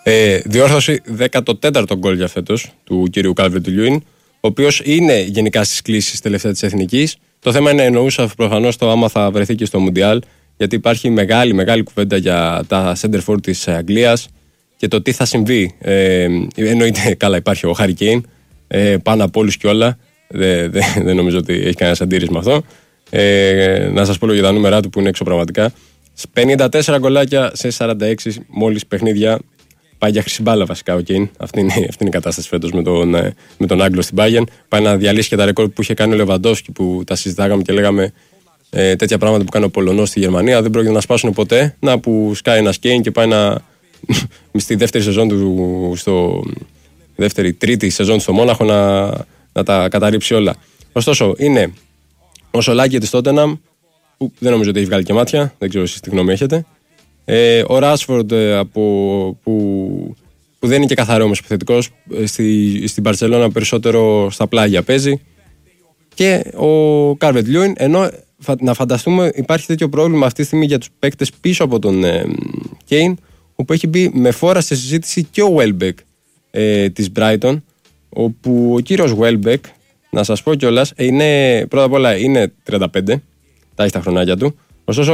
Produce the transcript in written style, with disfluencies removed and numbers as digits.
Διόρθωση 14ο γκολ για φέτος του κυρίου Calvert-Lewin, ο οποίος είναι γενικά στις κλήσεις τελευταία της Εθνικής. Το θέμα είναι, εννοούσα προφανώς το άμα θα βρεθεί και στο Μουντιάλ, γιατί υπάρχει μεγάλη κουβέντα για τα center forward της Αγγλίας και το τι θα συμβεί. Εννοείται, καλά, υπάρχει ο Harry Kane πάνω από όλους και όλα. Δεν νομίζω ότι έχει κανένα αντίρρηση με αυτό. Να σας πω λίγο για τα νούμερα του που είναι εξωπραγματικά. 54 γκολάκια σε 46 μόλις παιχνίδια. Πάει για χρυσή μπάλα βασικά ο Kane. Αυτή είναι η κατάσταση φέτος με τον Άγγλο στην Bayern. Πάει να διαλύσει και τα ρεκόρ που είχε κάνει ο Λεβαντόφσκι, που τα συζητάγαμε και λέγαμε τέτοια πράγματα που κάνει ο Πολωνός στη Γερμανία δεν πρόκειται να σπάσουν ποτέ. Να που σκάει ένας Kane και πάει στη δεύτερη σεζόν του, τρίτη σεζόν του στο Μόναχο να τα καταρρύψει όλα. Ωστόσο, είναι ο Σολάκη της Τότεναμ, που δεν νομίζω ότι έχει βγάλει και μάτια, δεν ξέρω εσείς τι γνώμη έχετε. Ο Ράσφορντ που δεν είναι και καθαρό όμως επιθετικός, στην Μπαρσελόνα περισσότερο στα πλάγια παίζει. Και ο Calvert-Lewin, ενώ να φανταστούμε υπάρχει τέτοιο πρόβλημα αυτή τη στιγμή για τους παίκτες πίσω από τον Kane, όπου έχει μπει με φόρα στη συζήτηση και ο Welbeck της Brighton, όπου ο κύριος Welbeck, να σας πω κιόλας, πρώτα απ' όλα είναι 35, τα έχει τα χρονάκια του, ωστόσο